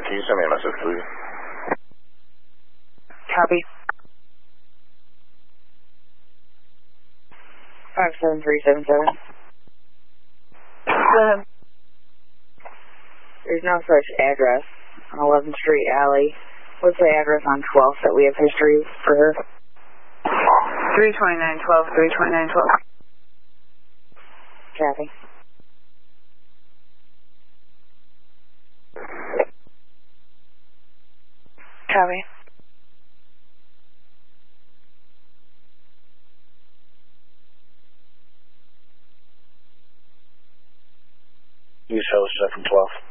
Can you send me a message, please? Copy. 57377. There's no such address on 11th Street Alley. What's the address on 12th that we have history for her? 32912, 32912. Copy. Copy. You show us from 12.